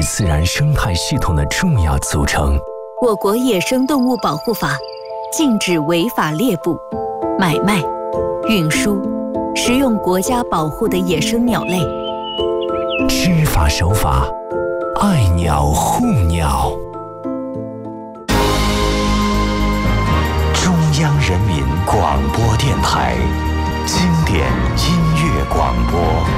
自然生态系统的重要组成。 我国野生动物保护法禁止违法猎捕、买卖、运输、食用国家保护的野生鸟类。 知法守法，爱鸟护鸟。中央人民广播电台经典音乐广播。